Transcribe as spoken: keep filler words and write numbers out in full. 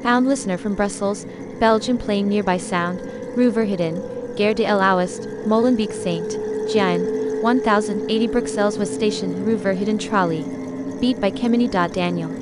Found listener from Brussels, Belgium playing nearby sound, Roeverhidden, Gare de l'Ouest, Molenbeek Saint Gian, one thousand eighty Bruxelles was station Roeverhidden trolley. Beat by Kemeny. Daniel.